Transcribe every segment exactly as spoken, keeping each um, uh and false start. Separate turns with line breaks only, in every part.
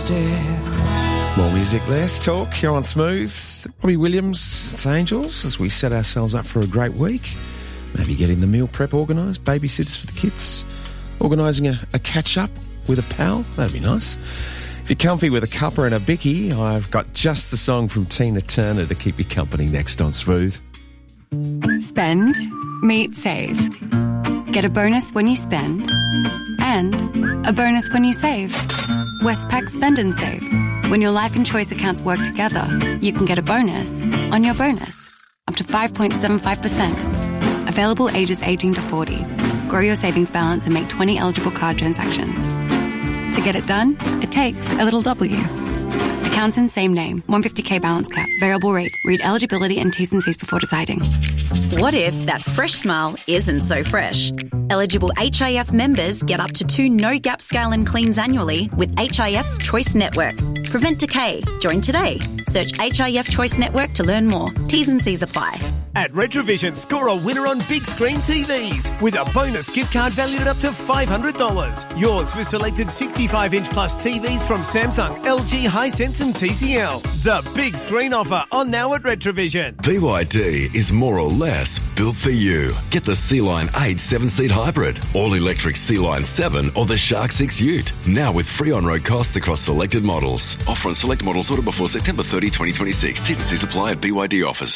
stare.
More music, less talk here on Smooth. Robbie Williams, it's Angels, as we set ourselves up for a great week. Maybe getting the meal prep organised, babysitters for the kids, organising a, a catch-up with a pal, that'd be nice. If you're comfy with a cuppa and a bicky, I've got just the song from Tina Turner to keep you company next on Smooth.
Spend, meet, save. Get a bonus when you spend and a bonus when you save. Westpac Spend and Save. When your life and choice accounts work together, you can get a bonus on your bonus, up to five point seven five percent. Available ages eighteen to forty. Grow your savings balance and make twenty eligible card transactions. To get it done, it takes a little W. Accounts in same name, one hundred fifty thousand balance cap, variable rate. Read eligibility and T's and C's before deciding.
What if that fresh smile isn't so fresh? Eligible H I F members get up to two no-gap scale and cleans annually with H I F's Choice Network. Prevent decay. Join today. Search H I F Choice Network to learn more. T's and C's apply.
At Retrovision, score a winner on big screen T Vs with a bonus gift card valued at up to five hundred dollars. Yours for selected sixty-five inch plus T Vs from Samsung, L G, Hisense and T C L. The big screen offer on now at Retrovision.
B Y D is more or less built for you. Get the C-Line eight seven-seat hybrid, all-electric C-Line seven or the Shark six Ute. Now with free on-road costs across selected models. Offer on select models ordered before September thirtieth, twenty twenty-six. T's and C's apply at B Y D offers.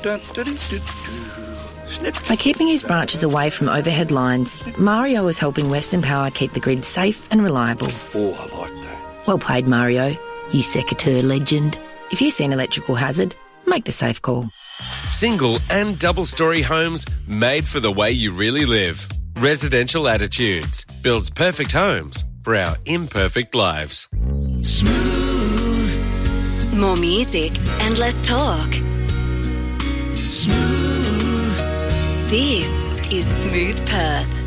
By keeping his branches away from overhead lines, Mario is helping Western Power keep the grid safe and reliable.
Oh, I like that.
Well played, Mario. You secateur legend. If you see an electrical hazard, make the safe call.
Single and double-storey homes made for the way you really live. Residential Attitudes builds perfect homes for our imperfect lives.
Smooth.
More music and less talk.
Smooth.
This is Smooth Perth.